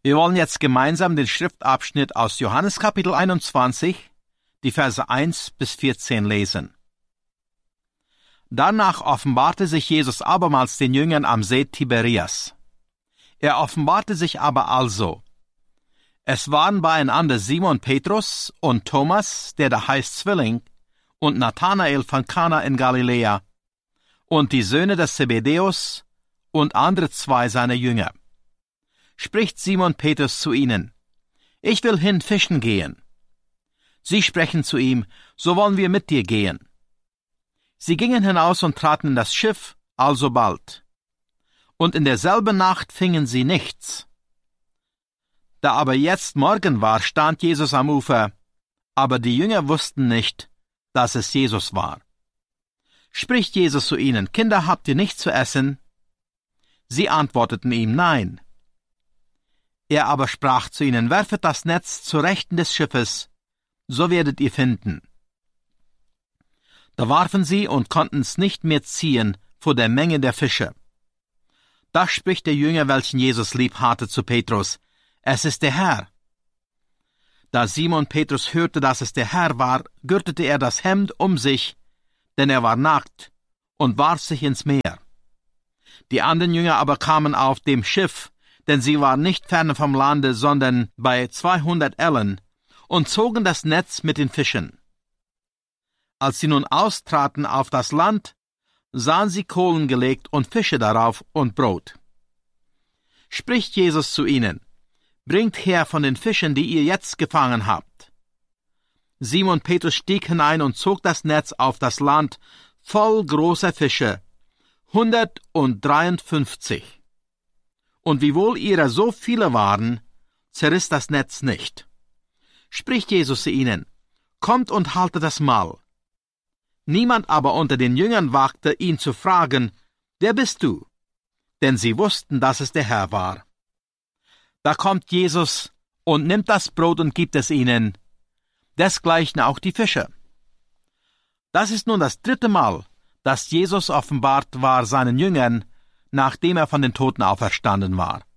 Wir wollen jetzt gemeinsam den Schriftabschnitt aus Johannes Kapitel 21, die Verse 1 bis 14 lesen. Danach offenbarte sich Jesus abermals den Jüngern am See Tiberias. Er offenbarte sich aber also. Es waren beieinander Simon Petrus und Thomas, der da heißt Zwilling, und Nathanael von Kana in Galiläa, und die Söhne des Zebedäus und andere zwei seiner Jünger. Spricht Simon Petrus zu ihnen: Ich will hin fischen gehen. Sie sprechen zu ihm: So wollen wir mit dir gehen. Sie gingen hinaus und traten in das Schiff alsobald. Und in derselben Nacht fingen sie nichts. Da aber jetzt Morgen war, stand Jesus am Ufer, aber die Jünger wussten nicht, dass es Jesus war. Spricht Jesus zu ihnen: Kinder, habt ihr nichts zu essen? Sie antworteten ihm: Nein. Er aber sprach zu ihnen: Werfet das Netz zur Rechten des Schiffes, so werdet ihr finden. Da warfen sie und konnten es nicht mehr ziehen vor der Menge der Fische. Da spricht der Jünger, welchen Jesus lieb hatte, zu Petrus: Es ist der Herr. Da Simon Petrus hörte, dass es der Herr war, gürtete er das Hemd um sich, denn er war nackt, und warf sich ins Meer. Die anderen Jünger aber kamen auf dem Schiff, denn sie waren nicht fern vom Lande, sondern bei 200 Ellen, und zogen das Netz mit den Fischen. Als sie nun austraten auf das Land, sahen sie Kohlen gelegt und Fische darauf und Brot. Spricht Jesus zu ihnen: Bringt her von den Fischen, die ihr jetzt gefangen habt. Simon Petrus stieg hinein und zog das Netz auf das Land voll großer Fische, 153. Und wiewohl ihrer so viele waren, zerriss das Netz nicht. Spricht Jesus zu ihnen: Kommt und haltet das Mahl. Niemand aber unter den Jüngern wagte, ihn zu fragen: Wer bist du? Denn sie wussten, dass es der Herr war. Da kommt Jesus und nimmt das Brot und gibt es ihnen, desgleichen auch die Fische. Das ist nun das 3. Mal, dass Jesus offenbart war seinen Jüngern, nachdem er von den Toten auferstanden war.